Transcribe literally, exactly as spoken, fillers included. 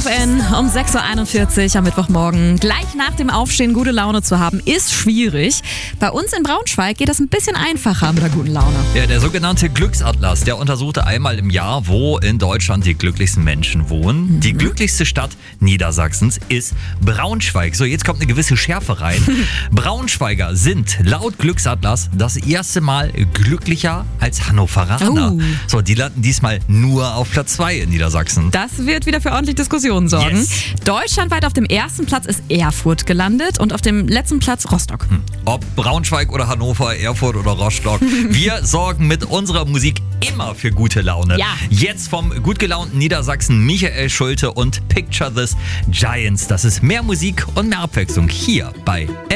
N um sechs Uhr einundvierzig am Mittwochmorgen. Gleich nach dem Aufstehen gute Laune zu haben, ist schwierig. Bei uns in Braunschweig geht das ein bisschen einfacher mit der guten Laune. Ja, der sogenannte Glücksatlas, der untersuchte einmal im Jahr, wo in Deutschland die glücklichsten Menschen wohnen. Mhm. Die glücklichste Stadt Niedersachsens ist Braunschweig. So, jetzt kommt eine gewisse Schärfe rein. Braunschweiger sind laut Glücksatlas das erste Mal glücklicher als Hannoveraner. Oh. So, die landen diesmal nur auf Platz zwei in Niedersachsen. Das wird wieder für ordentlich Diskussionen sorgen. Yes. Deutschlandweit auf dem ersten Platz ist Erfurt gelandet und auf dem letzten Platz Rostock. Hm. Ob Braunschweig oder Hannover, Erfurt oder Rostock, wir sorgen mit unserer Musik immer für gute Laune. Ja. Jetzt vom gut gelaunten Niedersachsen Michael Schulte und Picture This Giants. Das ist mehr Musik und mehr Abwechslung hier bei